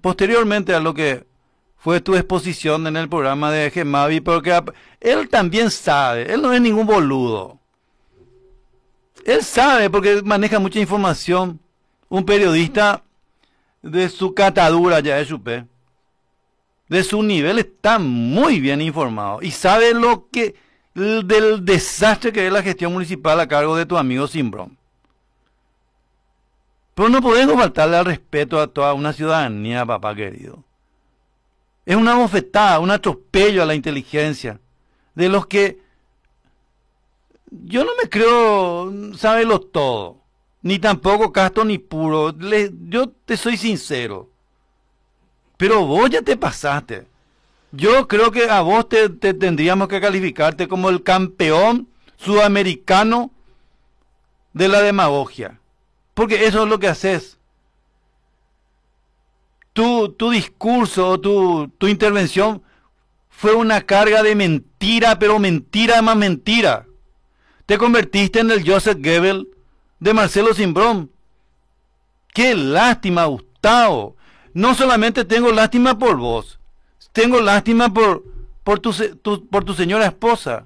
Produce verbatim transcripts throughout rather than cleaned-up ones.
posteriormente a lo que fue tu exposición en el programa de Gemavi, porque él también sabe, él no es ningún boludo. Él sabe porque maneja mucha información. Un periodista de su catadura ya es supe. De su nivel está muy bien informado y sabe lo que del desastre que es la gestión municipal a cargo de tu amigo Simbrón. Pero no podemos faltarle al respeto a toda una ciudadanía, papá querido. Es una bofetada, un atropello a la inteligencia de los que yo no me creo sábelo todo, ni tampoco casto ni puro. Le, yo te soy sincero, pero vos ya te pasaste. Yo creo que a vos te, te tendríamos que calificarte como el campeón sudamericano de la demagogia, porque eso es lo que haces. Tu, tu discurso, tu, tu intervención fue una carga de mentira, pero mentira más mentira. Te convertiste en el Joseph Goebbels de Marcelo Simbrón. Qué lástima, Gustavo. No solamente tengo lástima por vos, tengo lástima por, por, tu, tu, por tu señora esposa.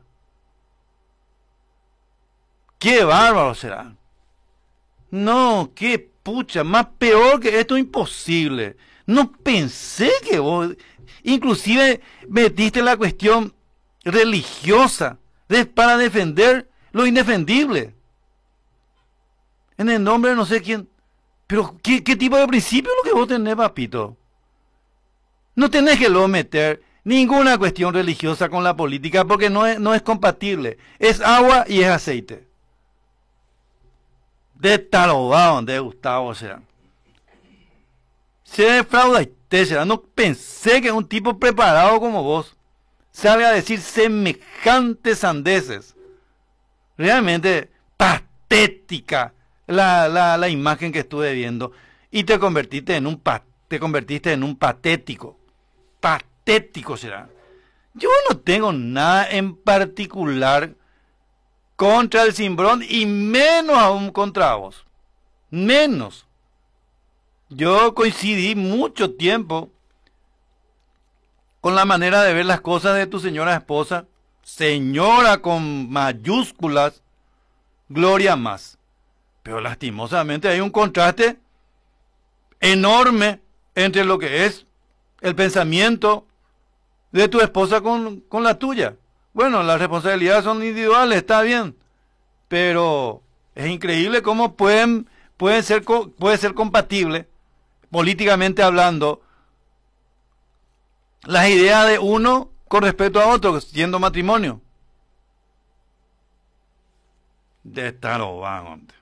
Qué bárbaro será. No, qué pucha, más peor que esto imposible. No pensé que vos, inclusive metiste la cuestión religiosa de, para defender lo indefendible. En el nombre de no sé quién. Pero, ¿qué, qué tipo de principio es lo que vos tenés, papito? No tenés que luego meter ninguna cuestión religiosa con la política porque no es, no es compatible. Es agua y es aceite. De talobado de Gustavo será. Se defrauda usted será. No pensé que un tipo preparado como vos salga a decir semejantes sandeces. Realmente patética la, la, la imagen que estuve viendo. Y te convertiste en un pa, te convertiste en un patético. Patético será. Yo no tengo nada en particular contra el Simbrón y menos aún contra vos. Menos. Yo coincidí mucho tiempo con la manera de ver las cosas de tu señora esposa. Señora con mayúsculas, Gloria Más. Pero lastimosamente hay un contraste enorme entre lo que es el pensamiento de tu esposa con, con la tuya. Bueno, las responsabilidades son individuales, está bien, pero es increíble cómo pueden, pueden ser, puede ser compatible, políticamente hablando, las ideas de uno con respecto a otro, siendo matrimonio. De estar obando.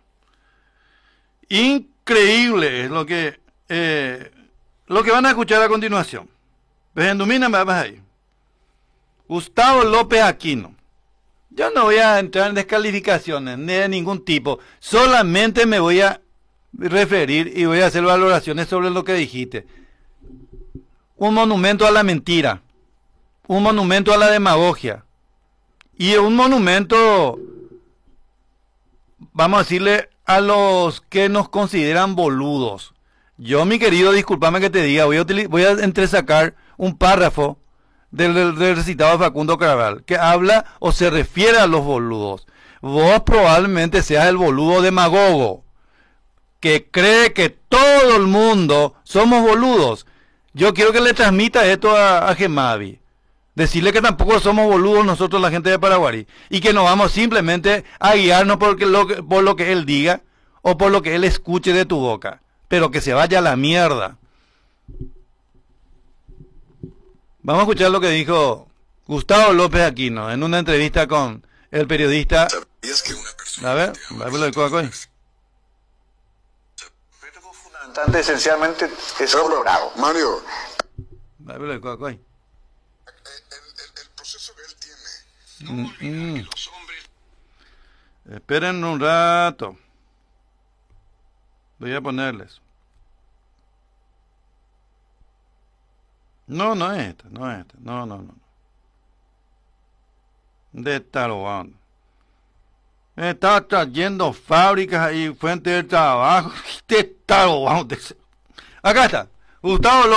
Increíble es lo que eh, lo que van a escuchar a continuación. Vendumina, me vas ahí. Gustavo López Aquino. Yo no voy a entrar en descalificaciones ni de ningún tipo. Solamente me voy a referir y voy a hacer valoraciones sobre lo que dijiste. Un monumento a la mentira. Un monumento a la demagogia. Y un monumento, vamos a decirle, a los que nos consideran boludos. Yo, mi querido, discúlpame que te diga, voy a, voy a entresacar un párrafo del, del, del recitado de Facundo Cabral, que habla o se refiere a los boludos. Vos probablemente seas el boludo demagogo, que cree que todo el mundo somos boludos. Yo quiero que le transmita esto a, a Gemavi. Decirle que tampoco somos boludos nosotros, la gente de Paraguay, y que no vamos simplemente a guiarnos por lo, que, por lo que él diga o por lo que él escuche de tu boca, pero que se vaya a la mierda. Vamos a escuchar lo que dijo Gustavo López Aquino en una entrevista con el periodista. ¿Sabías que una persona a ver, bárbelo de Coacoy. Fundamentalmente, esencialmente, es colorado. Mario. Bárbelo de Coacoy. No mm, mm. Esperen un rato. Voy a ponerles. No, no es esta, no es esta. No, no, no. De Tarobán. Estaba trayendo fábricas y fuentes de trabajo. De Tarobán. Acá está. Gustavo López.